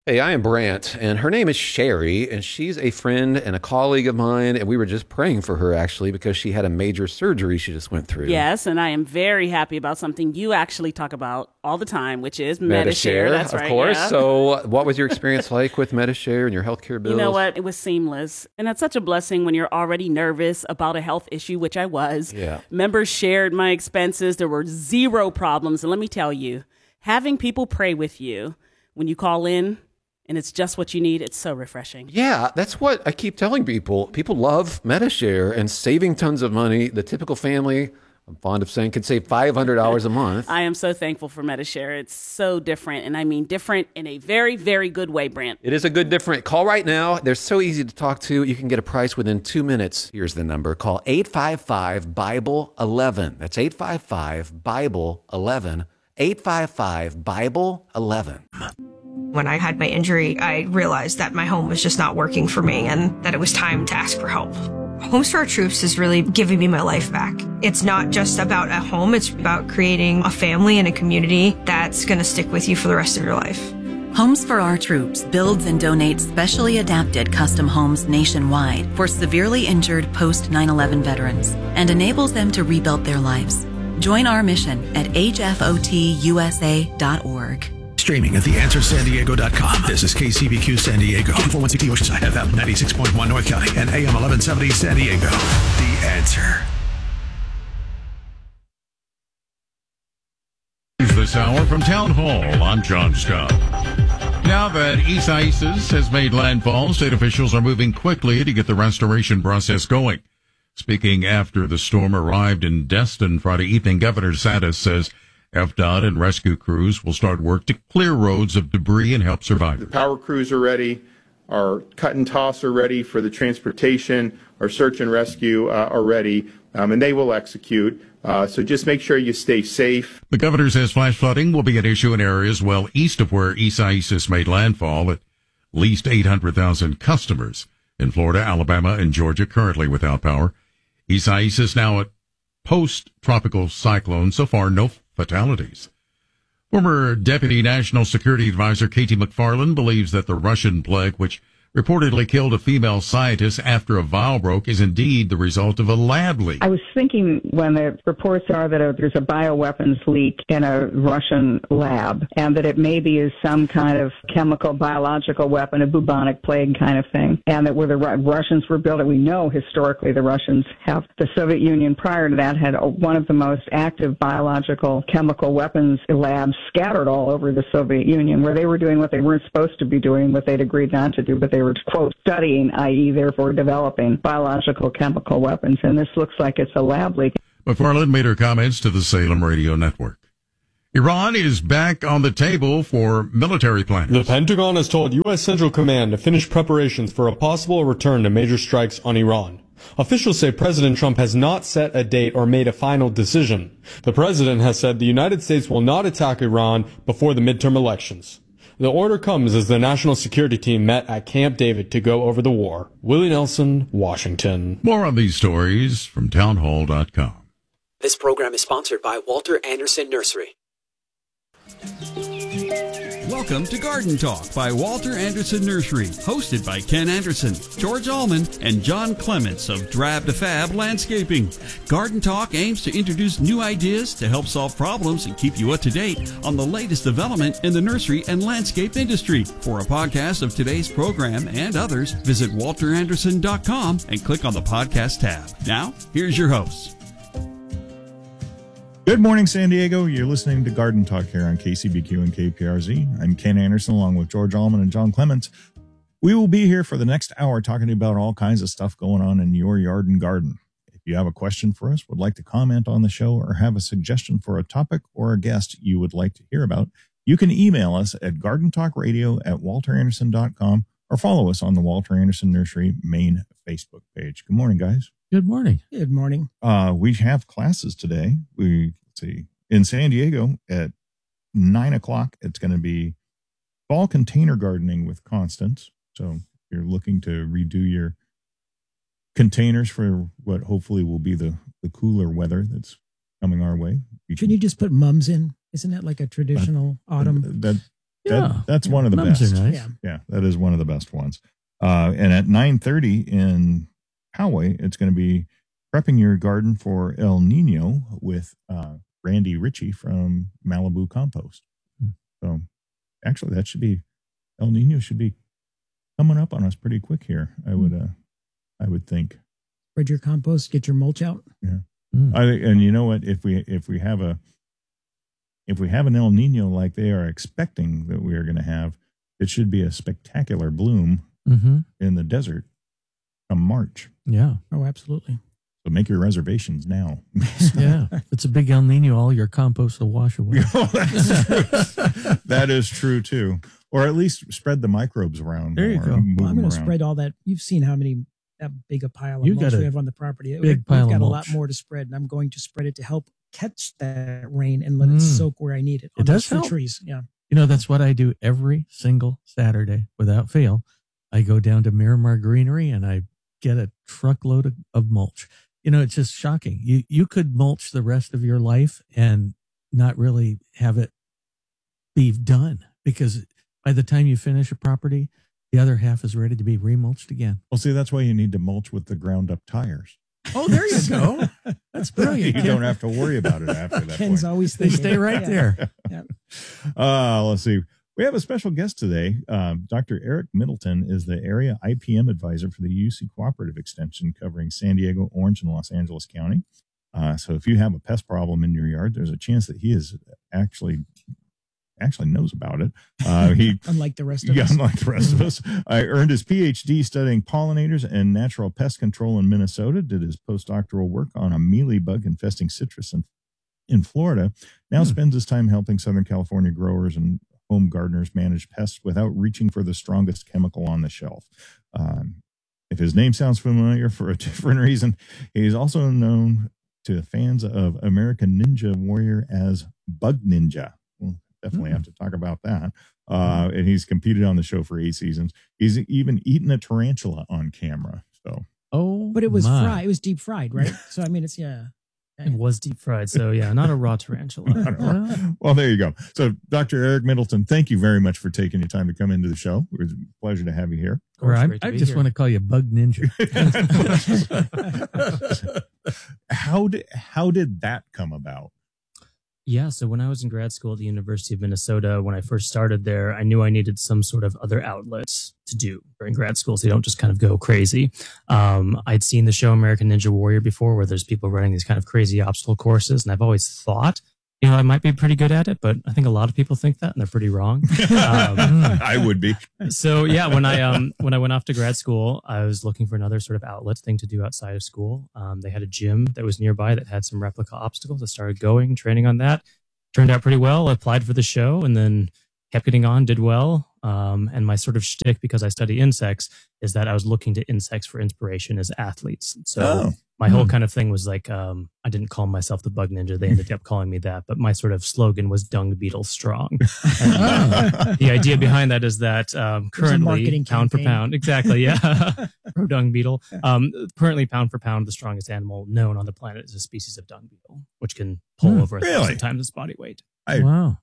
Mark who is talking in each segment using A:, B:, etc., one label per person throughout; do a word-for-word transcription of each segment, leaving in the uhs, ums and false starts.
A: Hey, I am Brant, and her name is Sherry, and she's a friend and a colleague of mine, and we were just praying for her, actually, because she had a major surgery she just went through.
B: Yes, and I am very happy about something you actually talk about all the time, which is Medi-Share.
A: Medi-Share,
B: That's
A: of
B: right,
A: course.
B: yeah.
A: So what was your experience like with Medi-Share and your healthcare bills?
B: You know what? It was seamless. And that's such a blessing when you're already nervous about a health issue, which I was.
A: Yeah.
B: Members shared my expenses. There were zero problems. And let me tell you, having people pray with you when you call in, and it's just what you need, it's so refreshing.
A: Yeah, that's what I keep telling people. People love Medi-Share and saving tons of money. The typical family, I'm fond of saying, could save five hundred dollars a month.
B: I am so thankful for Medi-Share. It's so different, and I mean different in a very, very good way, Brant.
A: It is a good different. Call right now. They're so easy to talk to. You can get a price within two minutes. Here's the number. Call eight five five, Bible eleven. That's eight five five, Bible eleven. eight five five, Bible eleven.
C: When I had my injury, I realized that my home was just not working for me and that it was time to ask for help. Homes for Our Troops is really giving me my life back. It's not just about a home, it's about creating a family and a community that's going to stick with you for the rest of your life.
D: Homes for Our Troops builds and donates specially adapted custom homes nationwide for severely injured post nine eleven veterans and enables them to rebuild their lives. Join our mission at H F O T U S A dot org.
E: Streaming at the answer san diego dot com. This is K C B Q San Diego, four one C T Oceanside, F M ninety-six point one North County, and A M eleven seventy San Diego. The Answer.
F: This hour from Town Hall, I'm John Scott. Now that Isaias has made landfall, state officials are moving quickly to get the restoration process going. Speaking after the storm arrived in Destin Friday evening, Governor DeSantis says F D O T and rescue crews will start work to clear roads of debris and help survivors.
G: The power crews are ready. Our cut and toss are ready for the transportation. Our search and rescue uh, are ready, um, and they will execute. Uh, so just make sure you stay safe.
F: The governor says flash flooding will be an issue in areas well east of where Isaias made landfall. At least eight hundred thousand customers in Florida, Alabama, and Georgia currently without power. Isaias is now at post-tropical cyclone. So far, no fatalities. Former Deputy National Security Advisor Katie McFarland believes that the Russian plague, which reportedly killed a female scientist after a vial broke, is indeed the result of a lab leak.
H: I was thinking when the reports are that a, there's a bioweapons leak in a Russian lab and that it maybe is some kind of chemical, biological weapon, a bubonic plague kind of thing, and that where the Ru- Russians were building, we know historically the Russians have, the Soviet Union prior to that had one of the most active biological chemical weapons labs scattered all over the Soviet Union, where they were doing what they weren't supposed to be doing, what they'd agreed not to do, but they were, quote, studying, that is therefore developing biological chemical weapons. And this looks like it's a lab leak.
F: McFarland made her comments to the Salem Radio Network. Iran is back on the table for military plans.
I: The Pentagon has told U S Central Command to finish preparations for a possible return to major strikes on Iran. Officials say President Trump has not set a date or made a final decision. The president has said the United States will not attack Iran before the midterm elections. The order comes as the National Security Team met at Camp David to go over the war. Willie Nelson, Washington.
F: More on these stories from townhall dot com.
J: This program is sponsored by Walter Anderson Nursery.
K: Welcome to Garden Talk by Walter Anderson Nursery, hosted by Ken Anderson, George Allman, and John Clements of Drab to Fab Landscaping. Garden Talk aims to introduce new ideas to help solve problems and keep you up to date on the latest development in the nursery and landscape industry. For a podcast of today's program and others, visit walter anderson dot com and click on the podcast tab. Now, here's your host.
L: Good morning, San Diego. You're listening to Garden Talk here on K C B Q and K P R Z. I'm Ken Anderson along with George Allman and John Clements. We will be here for the next hour talking about all kinds of stuff going on in your yard and garden. If you have a question for us, would like to comment on the show, or have a suggestion for a topic or a guest you would like to hear about, you can email us at garden talk radio at walter anderson dot com or follow us on the Walter Anderson Nursery main Facebook page. Good morning, guys.
M: Good morning.
N: Good morning.
L: Uh, we have classes today. We let's see in San Diego at nine o'clock. It's going to be fall container gardening with Constance. So if you're looking to redo your containers for what hopefully will be the, the cooler weather that's coming our way.
N: You Shouldn't can, you just put mums in? Isn't that like a traditional
L: uh,
N: autumn?
L: That That,
M: Yeah.
L: that's one of the
M: Lemons
L: best.
M: are nice.
L: Yeah. yeah, that is one of the best ones. Uh, and at nine thirty in Poway, it's going to be prepping your garden for El Nino with uh, Randy Ritchie from Malibu Compost.
M: Hmm.
L: So actually, that should be El Nino should be coming up on us pretty quick here. I would, uh, I would think.
N: Spread your compost, get your mulch out.
L: Yeah.
M: Mm.
L: I, and you know what? If we if we have a if we have an El Nino like they are expecting that we are going to have, it should be a spectacular bloom
M: Mm-hmm.
L: in the desert come March.
M: Yeah.
N: Oh, absolutely.
L: So make your reservations now.
M: Yeah. If it's a big El Nino, all your compost will wash away.
L: Oh, that's true. That is true too. Or at least spread the microbes around.
M: There you
L: more,
M: go.
L: move
N: Well, I'm
L: them
N: going to
L: around.
N: spread all that. You've seen how many that big a pile of
M: You
N: mulch
M: got
N: we
M: a
N: have on the property.
M: big
N: We've
M: pile of
N: got a lot
M: mulch.
N: more to spread, and I'm going to spread it to help catch that rain and let
M: Mm.
N: it soak where I need it.
M: It
N: on those
M: does
N: fruit
M: help.
N: trees. Yeah.
M: You know, that's what I do every single Saturday without fail. I go down to Miramar Greenery and I get a truckload of, of mulch. You know, it's just shocking. You you could mulch the rest of your life and not really have it be done, because by the time you finish a property, the other half is ready to be remulched again.
L: Well, see, that's why you need to mulch with the ground up tires.
M: Oh, there you go. That's brilliant.
L: You don't have to worry about it after that
N: Ken's
L: point.
N: always
M: They
N: thinking.
M: stay right
N: Yeah.
M: there.
N: Yeah.
L: Uh, let's see. We have a special guest today. Um, Doctor Eric Middleton is the area I P M advisor for the U C Cooperative Extension covering San Diego, Orange, and Los Angeles County. Uh, so if you have a pest problem in your yard, there's a chance that he is actually actually knows about it. Uh, he
N: Unlike the rest of
L: yeah,
N: us.
L: unlike the rest of us. I earned his P H D studying pollinators and natural pest control in Minnesota, did his postdoctoral work on a mealybug infesting citrus in, in Florida, now
M: Hmm.
L: spends his time helping Southern California growers and home gardeners manage pests without reaching for the strongest chemical on the shelf. Um, if his name sounds familiar for a different reason, he's also known to fans of American Ninja Warrior as Bug Ninja. We'll definitely
M: Hmm.
L: have to talk about that. Uh, and he's competed on the show for eight seasons. He's even eaten a tarantula on camera. So,
M: Oh,
N: But it was
M: my.
N: fried. It was deep fried, right? So I mean, it's yeah.
O: It was deep fried, so yeah, not a raw tarantula.
L: well, there you go. So, Doctor Eric Middleton, thank you very much for taking your time to come into the show. It was a pleasure to have you here.
M: Or I, I just want to call you Bug Ninja.
L: how did how did that come about?
O: Yeah, so when I was in grad school at the University of Minnesota, when I first started there, I knew I needed some sort of other outlets to do during grad school so you don't just kind of go crazy. Um, I'd seen the show American Ninja Warrior before, where there's people running these kind of crazy obstacle courses, and I've always thought, you know, I might be pretty good at it, but I think a lot of people think that, and they're pretty wrong. Um,
L: I would be.
O: So yeah, when I um when I went off to grad school, I was looking for another sort of outlet thing to do outside of school. Um, they had a gym that was nearby that had some replica obstacles. I started going, training on that. Turned out pretty well. I applied for the show and then kept getting on, did well. Um, and my sort of shtick, because I study insects, is that I was looking to insects for inspiration as athletes. So
L: Oh.
O: my whole
L: Hmm.
O: kind of thing was like, um, I didn't call myself the Bug Ninja. They ended up calling me that. But my sort of slogan was Dung Beetle Strong. And, uh, the idea behind that is that um,
N: There's a
O: currently,
N: marketing
O: pound for
N: campaign.
O: pound, exactly, yeah, pro dung beetle. Um, currently, pound for pound, the strongest animal known on the planet is a species of dung beetle, which can pull
L: Hmm,
O: over a
L: really?
O: thousand times its body weight.
L: I,
M: Wow.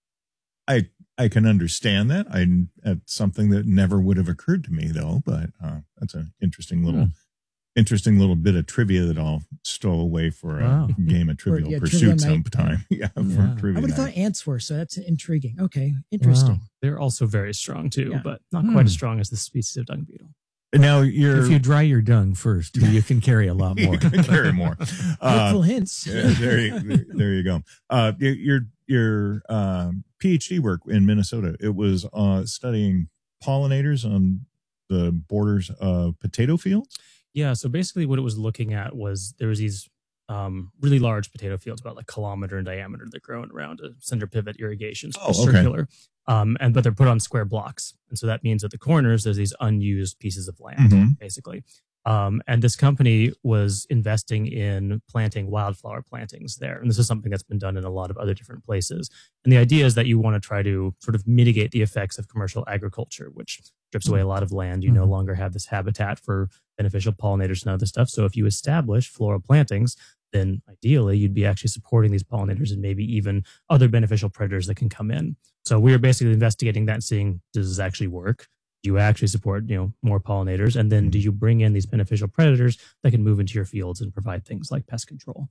L: I I can understand that. I that's something that never would have occurred to me though. But uh, that's an interesting little,
M: Hmm.
L: interesting little bit of trivia that I'll stow away for a
M: Wow.
L: game of Trivial
N: yeah,
L: Pursuit
N: trivia night.
L: sometime. yeah, for
M: Yeah.
L: trivia
N: I would have
L: night.
N: thought ants were, so that's intriguing. Okay, interesting.
M: Wow.
O: They're also very strong too,
N: Yeah.
O: but not
M: Hmm.
O: quite as strong as the species of dung beetle.
L: Now you're
M: If you dry your dung first, you can carry a lot more.
L: you can carry more. Uh,
N: Helpful hints.
L: yeah, there, you, there, there you go. Uh, your your, your um, PhD work in Minnesota, it was uh, studying pollinators on the borders of potato fields.
O: Yeah, so basically what it was looking at was there was these um, really large potato fields, about like a kilometer in diameter, that grow around a center pivot irrigation, so
L: Oh,
O: they're
L: okay.
O: circular. Um, and but they're put on square blocks, and so that means at the corners there's these unused pieces of land,
L: Mhm.
O: basically. Um, and this company was investing in planting wildflower plantings there, and this is something that's been done in a lot of other different places. And the idea is that you want to try to sort of mitigate the effects of commercial agriculture, which strips away a lot of land. You no
M: Mhm.
O: longer have this habitat for beneficial pollinators and other stuff. So if you establish floral plantings then ideally you'd be actually supporting these pollinators and maybe even other beneficial predators that can come in. So we are basically investigating that and seeing, does this actually work? Do you actually support, you know, more pollinators? And then do you bring in these beneficial predators that can move into your fields and provide things like pest control?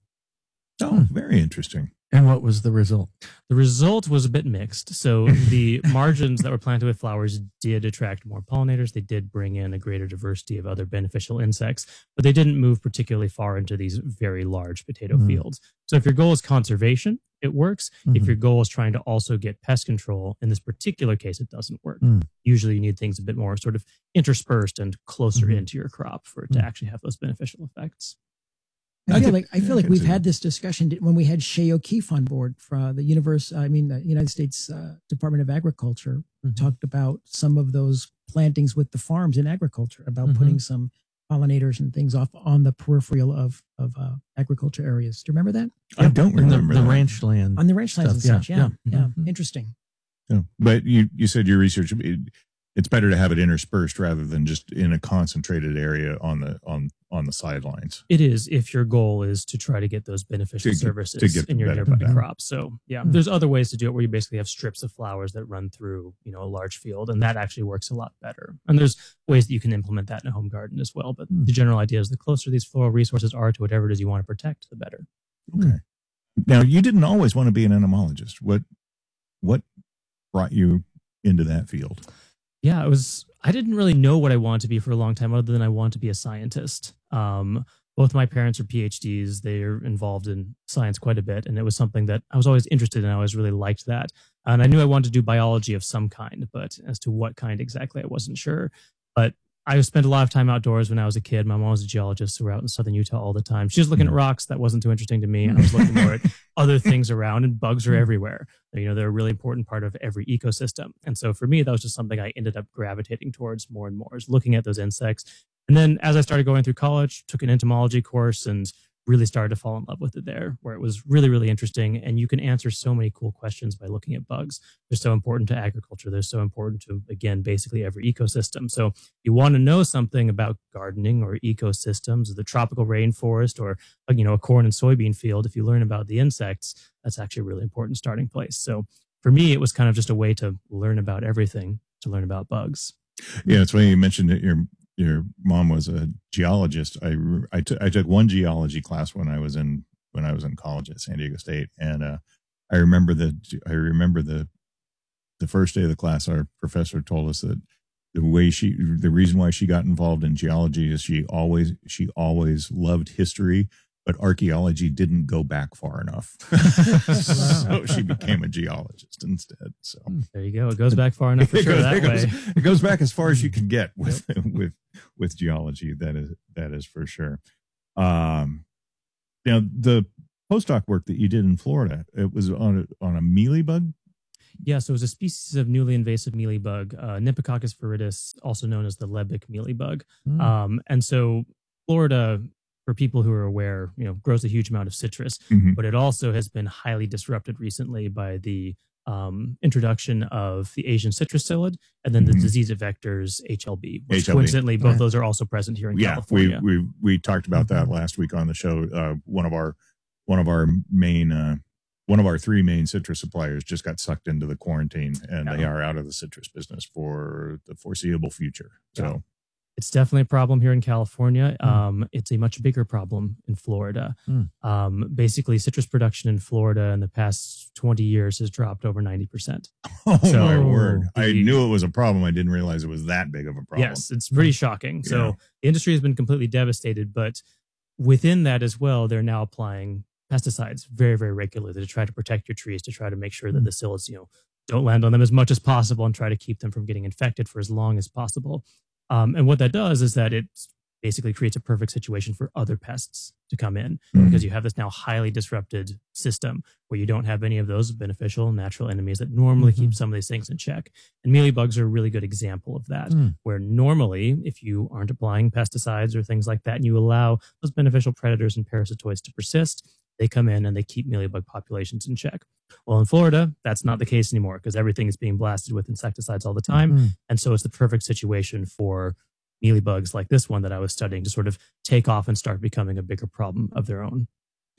L: Oh, very interesting.
M: And what was the result?
O: The result was a bit mixed. So the margins that were planted with flowers did attract more pollinators. They did bring in a greater diversity of other beneficial insects, but they didn't move particularly far into these very large potato
M: Mm.
O: fields. So if your goal is conservation, it works. If
M: Mhm.
O: your goal is trying to also get pest control, in this particular case, it doesn't work.
M: Mm.
O: Usually you need things a bit more sort of interspersed and closer
M: Mhm.
O: into your crop for it to
M: Mm.
O: actually have those beneficial effects.
N: I
L: I
N: feel
L: could-
N: like I
L: yeah,
N: feel
L: I
N: like
L: could
N: we've
L: see
N: had
L: that.
N: this discussion when we had Shay O'Keefe on board for the universe. I mean, the United States uh, Department of Agriculture
M: Mhm.
N: talked about some of those plantings with the farms in agriculture about
M: Mhm.
N: putting some pollinators and things off on the peripheral of of uh, agriculture areas. Do you remember that
L: I don't
M: And the,
L: remember
M: the
L: that.
M: ranch land.
N: on the ranch lands and
M: Stuff,
N: such? Yeah,
M: yeah,
N: yeah,
M: Mhm.
N: interesting.
L: Yeah. But you, you said your research, it, it's better to have it interspersed rather than just in a concentrated area on the on on the sidelines.
O: It is if your goal is to try to get those beneficial
L: To get-
O: services
L: to get
O: in
L: the
O: your
L: benefit
O: nearby
L: down.
O: crops. So yeah,
M: Hmm.
O: there's other ways to do it where you basically have strips of flowers that run through, you know, a large field, and that actually works a lot better. And there's ways that you can implement that in a home garden as well. But
M: Hmm.
O: the general idea is the closer these floral resources are to whatever it is you want to protect, the better.
L: Okay. Now you didn't always want to be an entomologist. What what brought you into that field?
O: Yeah, it was. I didn't really know what I wanted to be for a long time, other than I wanted to be a scientist. Um, both my parents are P H Ds; they're involved in science quite a bit, and it was something that I was always interested in. I always really liked that, and I knew I wanted to do biology of some kind, but as to what kind exactly, I wasn't sure. But I spent a lot of time outdoors when I was a kid. My mom was a geologist, so we're out in southern Utah all the time. She was looking at rocks. That wasn't too interesting to me. I was looking more at other things around, and bugs are everywhere. You know, they're a really important part of every ecosystem. And so for me, that was just something I ended up gravitating towards more and more, is looking at those insects. And then as I started going through college, took an entomology course and really started to fall in love with it there, where it was really, really interesting. And you can answer so many cool questions by looking at bugs. They're so important to agriculture. They're so important to, again, basically every ecosystem. So you want to know something about gardening or ecosystems, or the tropical rainforest, or, you know, a corn and soybean field. If you learn about the insects, that's actually a really important starting place. So for me, it was kind of just a way to learn about everything, to learn about bugs.
L: Yeah, it's funny you mentioned that your your mom was a geologist. I I took I took one geology class when I was in when I was in college at San Diego State, and uh, I remember the I remember the the first day of the class, our professor told us that the way she the reason why she got involved in geology is she always she always loved history, but archaeology didn't go back far enough. So she became a geologist instead. So
O: there you go. It goes back far enough for
L: it
O: sure
L: goes,
O: that
L: it goes-
O: way.
L: it goes back as far as you can get with with with geology. That is that is for sure. Um, now the postdoc work that you did in Florida, it was on a, on a mealybug.
O: Yeah, so it was a species of newly invasive mealybug, uh, Nypococcus viridis, also known as the Lebic mealybug.
M: Mm.
O: Um, and so Florida, for people who are aware, you know, grows a huge amount of citrus,
L: Mhm.
O: but it also has been highly disrupted recently by the um, introduction of the Asian citrus psyllid and then the
L: Mhm.
O: disease vectors H L B, which
L: H L B.
O: coincidentally, both
L: Yeah.
O: those are also present here in
L: Yeah,
O: California.
L: we we we talked about that last week on the show. Uh, one of our one of our main uh, one of our three main citrus suppliers just got sucked into the quarantine, and they are out of the citrus business for the foreseeable future. So.
O: It's definitely a problem here in California. Um, it's a much bigger problem in Florida.
M: Mm.
O: Um, basically, citrus production in Florida in the past twenty years has dropped over ninety percent.
L: Oh
O: So
L: my word! I
O: the-
L: knew it was a problem. I didn't realize it was that big of a problem.
O: Yes, it's pretty shocking. So
L: Yeah.
O: the industry has been completely devastated, but within that as well, they're now applying pesticides very, very regularly to try to protect your trees, to try to make sure that the psyllids, you know, don't land on them as much as possible and try to keep them from getting infected for as long as possible. Um, and what that does is that it basically creates a perfect situation for other pests to come in
L: Mhm.
O: because you have this now highly disrupted system where you don't have any of those beneficial natural enemies that normally keep some of these things in check. And mealybugs are a really good example of that,
M: Mm.
O: where normally if you aren't applying pesticides or things like that and you allow those beneficial predators and parasitoids to persist, they come in and they keep mealybug populations in check. Well, in Florida, that's not the case anymore because everything is being blasted with insecticides all the time.
M: Mm.
O: And so it's the perfect situation for mealybugs like this one that I was studying to sort of take off and start becoming a bigger problem of their own.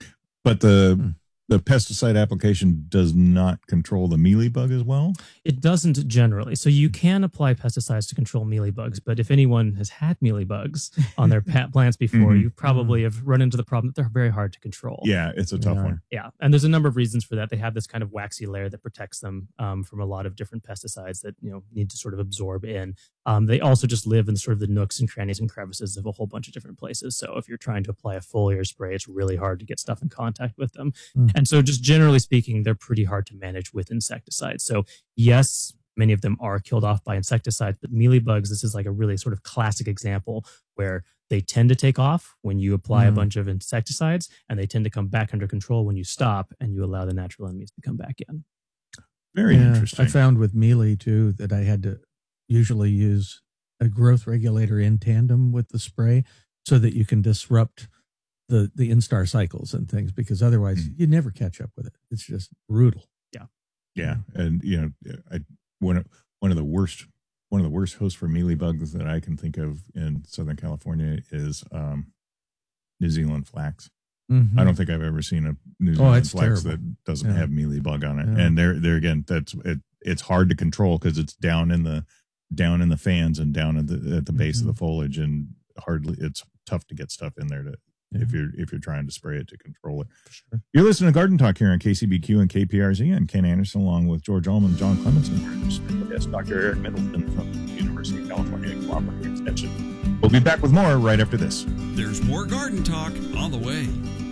L: But the the pesticide application does not control the mealybug as well?
O: It doesn't generally. So you can apply pesticides to control mealybugs, but if anyone has had mealybugs on their pet plants before,
L: Mhm.
O: you probably have run into the problem that they're very hard to control.
L: Yeah, it's a tough
O: Yeah.
L: one.
O: Yeah, and there's a number of reasons for that. They have this kind of waxy layer that protects them um, from a lot of different pesticides that you know need to sort of absorb in. Um, they also just live in sort of the nooks and crannies and crevices of a whole bunch of different places. So if you're trying to apply a foliar spray, it's really hard to get stuff in contact with them.
M: Mm.
O: And so just generally speaking, they're pretty hard to manage with insecticides. So yes, many of them are killed off by insecticides, but mealybugs, this is like a really sort of classic example where they tend to take off when you apply a
M: Mm.
O: bunch of insecticides, and they tend to come back under control when you stop and you allow the natural enemies to come back in.
L: Very
M: Yeah,
L: interesting.
M: I found with mealy too that I had to usually use a growth regulator in tandem with the spray so that you can disrupt the the instar cycles and things, because otherwise
L: Mm.
M: you never catch up with it. It's just brutal.
O: Yeah.
L: Yeah, and you know, I one of one of the worst one of the worst hosts for mealybugs that I can think of in Southern California is um, New Zealand flax.
M: Mhm.
L: I don't think I've ever seen a New
M: Oh,
L: Zealand
M: it's
L: flax
M: terrible.
L: that doesn't
M: Yeah.
L: have mealybug on it.
M: Yeah.
L: And there, there again, that's it. It's hard to control because it's down in the down in the fans and down at the at the base
M: Mm-hmm.
L: of the foliage, and hardly it's tough to get stuff in there to if you're if you're trying to spray it to control it.
M: Sure.
L: You're listening to Garden Talk here on K C B Q and K P R Z. I'm Ken Anderson along with George Allman and John Clements, and our special guest, Doctor Eric Middleton from the University of California Cooperative Extension. We'll be back with more right after this.
K: There's more garden talk on the way.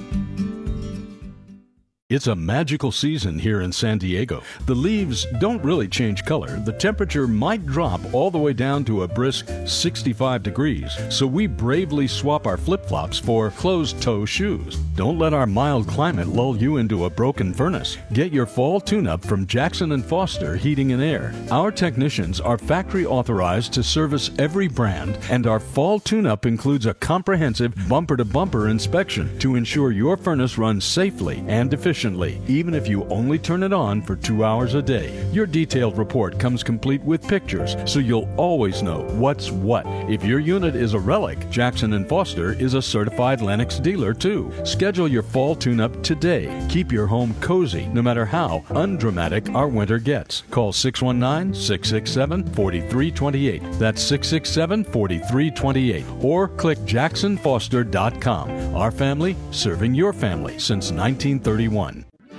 P: It's a magical season here in San Diego. The leaves don't really change color. The temperature might drop all the way down to a brisk sixty-five degrees, so we bravely swap our flip-flops for closed-toe shoes. Don't let our mild climate lull you into a broken furnace. Get your fall tune-up from Jackson and Foster Heating and Air. Our technicians are factory authorized to service every brand, and our fall tune-up includes a comprehensive bumper-to-bumper inspection to ensure your furnace runs safely and efficiently, even if you only turn it on for two hours a day. Your detailed report comes complete with pictures, so you'll always know what's what. If your unit is a relic, Jackson and Foster is a certified Lennox dealer too. Schedule your fall tune-up today. Keep your home cozy, no matter how undramatic our winter gets. Call six one nine, six six seven, four three two eight. That's six six seven, four three two eight. Or click jackson foster dot com. Our family serving your family since nineteen thirty-one.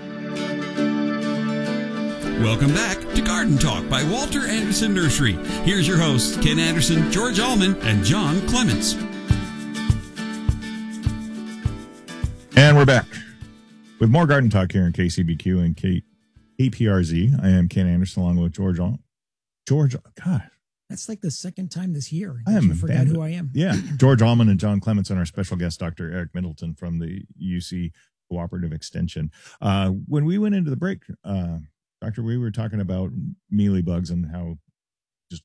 K: Welcome back to Garden Talk by Walter Anderson Nursery. Here's your hosts, Ken Anderson, George Allman, and John Clements.
L: And we're back with more Garden Talk here in K C B Q and K P R Z. I am Ken Anderson along with George All. George, God,
N: That's like the second time this year
L: I
N: that
L: am
N: you forgot
L: bad
N: who
L: with-
N: I am.
L: Yeah, George Allman and John Clements, and our special guest, Doctor Eric Middleton from the U C Cooperative Extension. Uh, when we went into the break, uh, Doctor, we were talking about mealybugs and how just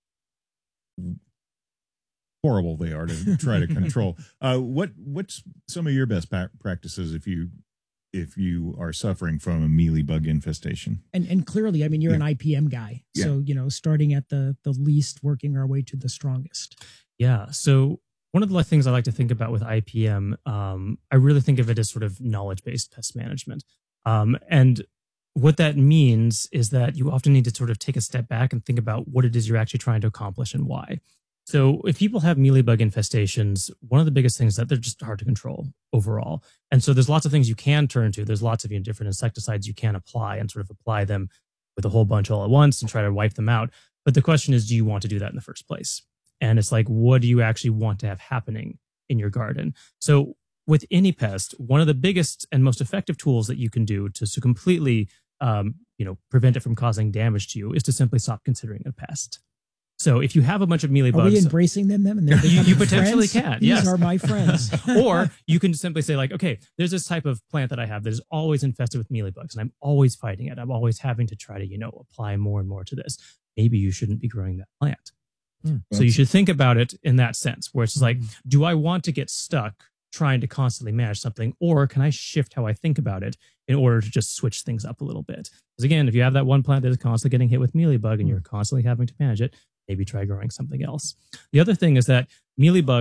L: horrible they are to try to control. Uh, what what's some of your best pa- practices if you if you are suffering from a mealybug infestation?
N: And and clearly, I mean, you're
L: Yeah.
N: an I P M guy,
L: Yeah.
N: so you know, starting at the the least, working our way to the strongest.
O: Yeah. So one of the things I like to think about with I P M, um, I really think of it as sort of knowledge-based pest management. Um, and what that means is that you often need to sort of take a step back and think about what it is you're actually trying to accomplish and why. So if people have mealybug infestations, one of the biggest things is that they're just hard to control overall. And so there's lots of things you can turn to. There's lots of you know, different insecticides you can apply and sort of apply them with a whole bunch all at once and try to wipe them out. But the question is, do you want to do that in the first place? And it's like, what do you actually want to have happening in your garden? So with any pest, one of the biggest and most effective tools that you can do to, to completely um, you know, prevent it from causing damage to you is to simply stop considering it a pest. So if you have a bunch of mealybugs,
N: Are we embracing them then? And they're
O: you,
N: becoming
O: you potentially
N: friends?
O: can.
N: These
O: Yes.
N: are my friends.
O: Or you can simply say like, okay, there's this type of plant that I have that is always infested with mealybugs and I'm always fighting it. I'm always having to try to, you know, apply more and more to this. Maybe you shouldn't be growing that plant.
M: Hmm.
O: So you should think about it in that sense, where it's like, do I want to get stuck trying to constantly manage something, or can I shift how I think about it in order to just switch things up a little bit? Because again, if you have that one plant that is constantly getting hit with mealybug and you're constantly having to manage it, maybe try growing something else. The other thing is that mealybugs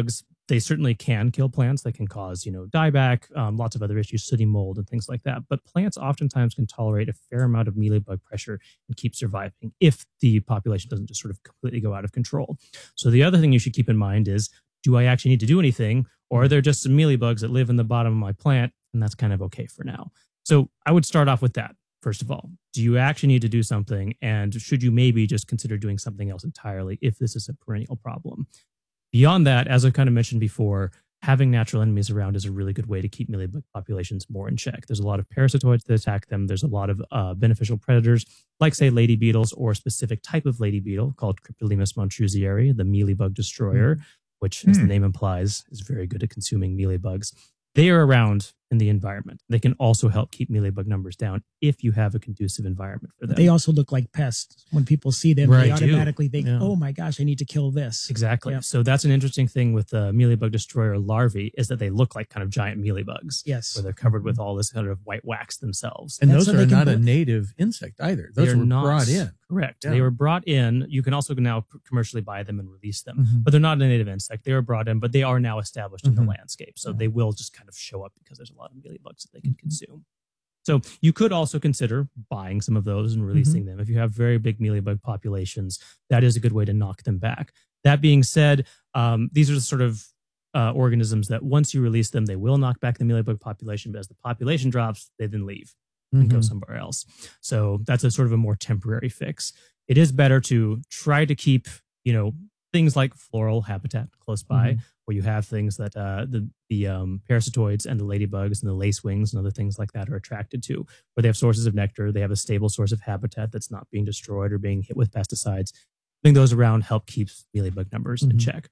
O: they certainly can kill plants. They can cause, you know, dieback, um, lots of other issues, sooty mold and things like that. But plants oftentimes can tolerate a fair amount of mealybug pressure and keep surviving if the population doesn't just sort of completely go out of control. So the other thing you should keep in mind is, do I actually need to do anything, or are there just some mealybugs that live in the bottom of my plant, and that's kind of okay for now? So I would start off with that. First of all, do you actually need to do something? And should you maybe just consider doing something else entirely if this is a perennial problem? Beyond that, as I've kind of mentioned before, having natural enemies around is a really good way to keep mealybug populations more in check. There's a lot of parasitoids that attack them. There's a lot of uh, beneficial predators, like, say, lady beetles or a specific type of lady beetle called Cryptolemus montrusieri, the mealybug destroyer, mm. which, as mm. the name implies, is very good at consuming mealybugs. They are around in the environment. They can also help keep mealybug numbers down if you have a conducive environment for them.
N: They also look like pests. When people see them,
O: right,
N: they automatically
O: do.
N: think,
O: yeah.
N: oh my gosh, I need to kill this.
O: Exactly.
N: Yeah.
O: So that's an interesting thing with the mealybug destroyer larvae, is that they look like kind of giant mealybugs.
N: Yes.
O: Where they're covered with all this kind of white wax themselves.
M: And that's those are not a native insect either. Those
O: They're
M: were
O: not,
M: brought in.
O: Correct.
M: Yeah.
O: They were brought in. You can also now commercially buy them and release them,
M: Mm-hmm.
O: but they're not a native insect. They were brought in, but they are now established
M: Mm-hmm.
O: in the landscape. So they will just kind of show up because there's a lot of mealybugs that they can consume. So you could also consider buying some of those and releasing
M: Mm-hmm.
O: them. If you have very big mealybug populations, that is a good way to knock them back. That being said, um, these are the sort of uh, organisms that once you release them, they will knock back the mealybug population, but as the population drops, they then leave and go
M: Mhm.
O: somewhere else. So that's a sort of a more temporary fix. It is better to try to keep, you know, things like floral habitat close by,
M: Mhm.
O: where you have things that uh, the the um, parasitoids and the ladybugs and the lacewings and other things like that are attracted to, where they have sources of nectar, they have a stable source of habitat that's not being destroyed or being hit with pesticides. Having those around help keep mealybug numbers in
M: Mhm.
O: check.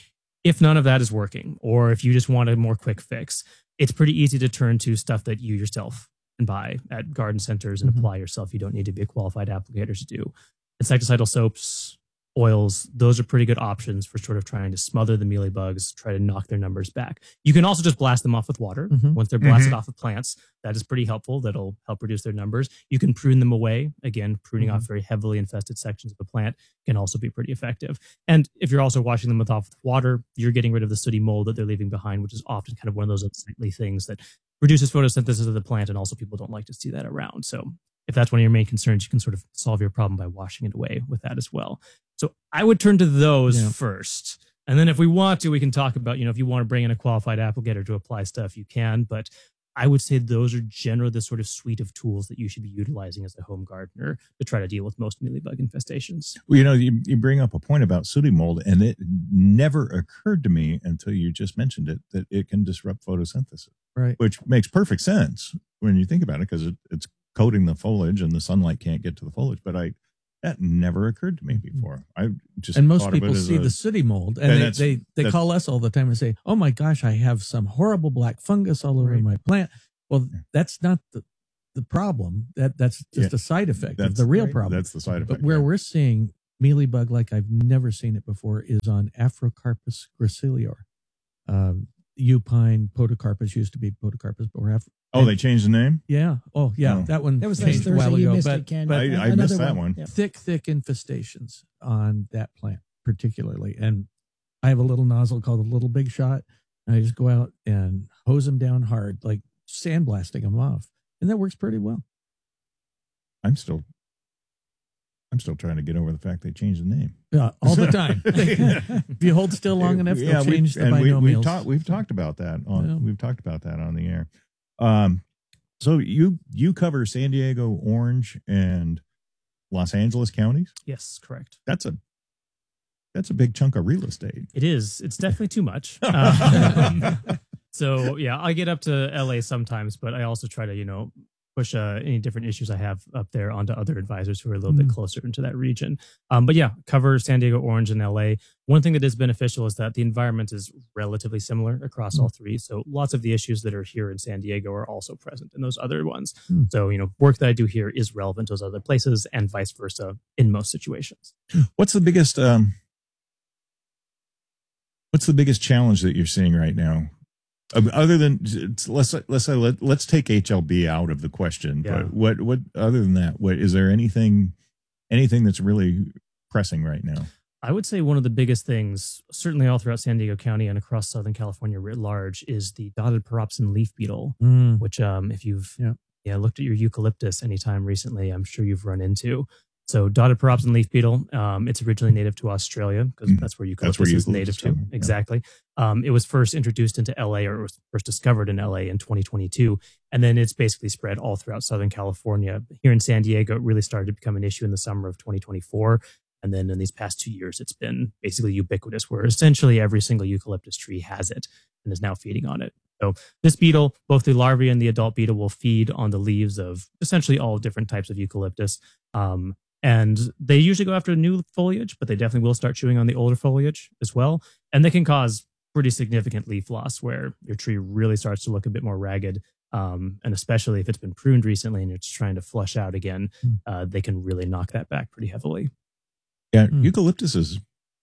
O: If none of that is working, or if you just want a more quick fix, it's pretty easy to turn to stuff that you yourself can buy at garden centers and
M: Mhm.
O: apply yourself. You don't need to be a qualified applicator to do. Insecticidal soaps, oils, those are pretty good options for sort of trying to smother the mealybugs, try to knock their numbers back. You can also just blast them off with water.
M: Mhm.
O: Once they're blasted
M: Mhm.
O: off of plants, that is pretty helpful. That'll help reduce their numbers. You can prune them away. Again, pruning
M: Mhm.
O: off very heavily infested sections of a plant can also be pretty effective. And if you're also washing them with off with water, you're getting rid of the sooty mold that they're leaving behind, which is often kind of one of those unsightly things that reduces photosynthesis of the plant, and also people don't like to see that around. So if that's one of your main concerns, you can sort of solve your problem by washing it away with that as well. So I would turn to those
M: Yeah.
O: first. And then if we want to, we can talk about, you know, if you want to bring in a qualified applicator to apply stuff, you can. But I would say those are generally the sort of suite of tools that you should be utilizing as a home gardener to try to deal with most mealybug infestations.
L: Well, you know, you, you bring up a point about sooty mold, and it never occurred to me until you just mentioned it, that it can disrupt photosynthesis.
M: Right.
L: Which makes perfect sense when you think about it, because it, it's coating the foliage and the sunlight can't get to the foliage. But I, that never occurred to me before. I just
M: and most
L: thought of it
M: people
L: as
M: see
L: a-
M: the sooty mold, and,
L: and
M: they
L: that's-
M: they, they
L: that's-
M: call us all the time and say, "Oh my gosh, I have some horrible black fungus all over
L: Right.
M: my plant." Well, that's not the the problem. That that's just
L: Yeah.
M: a side effect of
L: That's-
M: the real
L: right.
M: problem.
L: That's the side
M: But
L: effect,
M: where
L: yeah.
M: we're seeing mealybug like I've never seen it before is on Afrocarpus gracilior. Um, Upine podocarpus used to be podocarpus, but we're Af-
L: Oh, they changed the name?
M: Yeah. Oh, yeah.
L: Oh.
M: That one
N: That was last
M: changed a while
N: Thursday. You
M: ago.
N: missed
M: but
N: it, Ken.
M: but
L: I- I
N: Another
L: missed that one.
N: Yeah.
M: thick, thick infestations on that plant particularly. And I have a little nozzle called a Little Big Shot, and I just go out and hose them down hard, like sandblasting them off. And that works pretty well.
L: I'm still, I'm still trying to get over the fact they changed the name.
M: Yeah, all the time. If you hold still long enough, they'll
L: we-
M: change the
L: and we,
M: binomials.
L: we've, talked, we've talked about that on
M: Yeah.
L: we've talked about that on the air. Um, so you you cover San Diego, Orange, and Los Angeles counties.
O: Yes, correct.
L: That's a that's a big chunk of real estate.
O: It is. It's definitely too much. Um, so yeah, I get up to L A sometimes, but I also try to, you know, push uh, any different issues I have up there onto other advisors who are a little bit
M: Mm.
O: closer into that region. Um, but yeah, cover San Diego, Orange, and L A. One thing that is beneficial is that the environment is relatively similar across all three. So lots of the issues that are here in San Diego are also present in those other ones.
M: Mm.
O: So, you know, work that I do here is relevant to those other places and vice versa in most situations.
L: What's the biggest um, What's the biggest challenge that you're seeing right now? Um, Other than let's let's say let, let's take H L B out of the question.
O: Yeah.
L: But what what other than that? What is there anything anything that's really pressing right now?
O: I would say one of the biggest things, certainly all throughout San Diego County and across Southern California writ large, is the dotted paropsin leaf beetle,
M: Mm.
O: which um, if you've
M: Yeah.
O: yeah looked at your eucalyptus anytime recently, I'm sure you've run into. So dotted paropsin leaf beetle, um, it's originally native to Australia because
L: Mhm.
O: that's where
L: That's
O: eucalyptus
L: where
O: is native
L: eucalyptus
O: to.
L: come, yeah.
O: Exactly. Um, it was first introduced into L A, or it was first discovered in L A in twenty twenty-two. And then it's basically spread all throughout Southern California. Here in San Diego, it really started to become an issue in the summer of twenty twenty-four. And then in these past two years, it's been basically ubiquitous, where essentially every single eucalyptus tree has it and is now feeding on it. So this beetle, both the larvae and the adult beetle, will feed on the leaves of essentially all different types of eucalyptus. Um, and they usually go after new foliage, but they definitely will start chewing on the older foliage as well. And they can cause pretty significant leaf loss, where your tree really starts to look a bit more ragged. Um, and especially if it's been pruned recently and it's trying to flush out again, uh, they can really knock that back pretty heavily.
L: Yeah, eucalyptus is,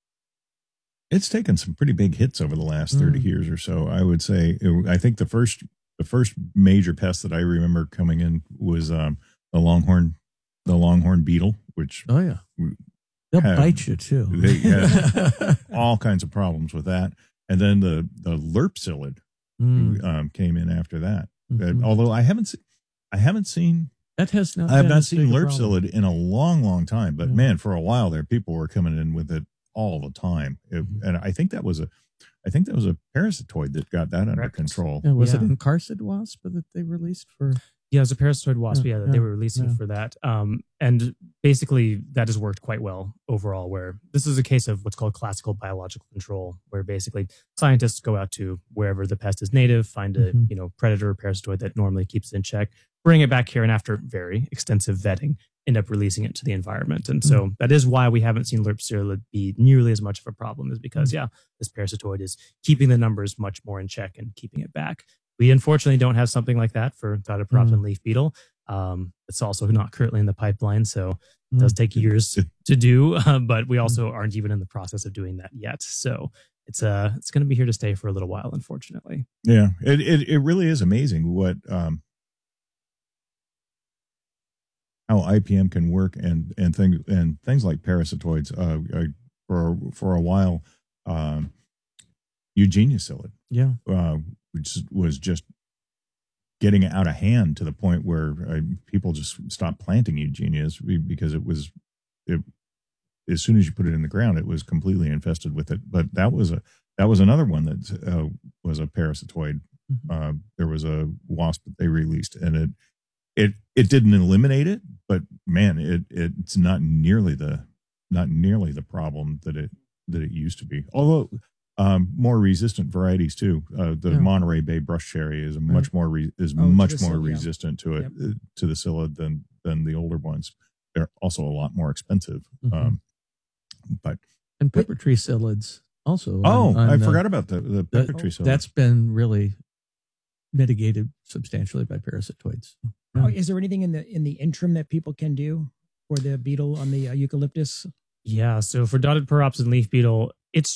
L: it's taken some pretty big hits over the last thirty
M: Mm.
L: years or so. I would say, It- I think the first, the first major pest that I remember coming in was um, the longhorn, the longhorn beetle, which
M: Oh, yeah. They'll
L: had-
M: bite you, too.
L: They had all kinds of problems with that. And then the, the lerpsillid
M: Mm.
L: um, came in after that.
M: Mhm.
L: Uh, although I haven't, se- I haven't seen,
M: That has not
L: I have
M: been
L: not
M: as
L: seen
M: big a problem.
L: lerpsillid in a long, long time. But
M: Yeah.
L: man, for a while there, people were coming in with it all the time. It-
M: Mm-hmm.
L: and I think that was a, I think that was a parasitoid that got that under
O: Correct.
L: control.
M: Yeah, was
O: Yeah.
M: it Encarcid wasp that they released for?
O: Yeah, it was a parasitoid wasp.
M: Yeah,
O: Yeah, that
M: yeah,
O: they were releasing
M: yeah.
O: for that. Um, and basically, that has worked quite well overall. Where this is a case of what's called classical biological control, where basically scientists go out to wherever the pest is native, find a
M: Mhm.
O: you know predator or parasitoid that normally keeps it in check, bring it back here, and after very extensive vetting, end up releasing it to the environment. And so that is why we haven't seen lerpsillid be nearly as much of a problem, is because yeah, this parasitoid is keeping the numbers much more in check and keeping it back. We unfortunately don't have something like that for dotted paropsin leaf beetle. Um, it's also not currently in the pipeline, so it does take years to, to do. Uh, but we also aren't even in the process of doing that yet. So it's uh it's going to be here to stay for a little while, unfortunately.
L: Yeah, it, it, it really is amazing what, um, how I P M can work and, and things, and things like parasitoids, uh, I, for, for a while, um, Eugeniacillid,
M: Yeah.
L: uh, which was just getting out of hand to the point where uh, people just stopped planting Eugenias because it was, it, as soon as you put it in the ground, it was completely infested with it. But that was a, that was another one that uh, was a parasitoid.
M: Mm-hmm.
L: Uh, there was a wasp that they released, and it, it, it didn't eliminate it, but man, it, it's not nearly the, not nearly the problem that it, that it used to be. Although, um, more resistant varieties too. Uh, the
M: Yeah.
L: Monterey Bay brush cherry is a much more re, is
N: Oh, to
L: much
N: the
L: more
N: psyll- yeah.
L: resistant to it
N: Yep.
L: uh, to the psyllid than than the older ones. They're also a lot more expensive.
M: Mhm.
L: Um, but
M: And pepper tree psyllids also.
L: oh,
M: on-
L: I
M: on, uh,
L: forgot about the the pepper
M: that-
L: tree psyllid.
M: That's been really mitigated substantially by parasitoids.
N: Oh, is there anything in the in the interim that people can do for the beetle on the uh, eucalyptus?
O: Yeah, so for dotted paropsin leaf beetle, it's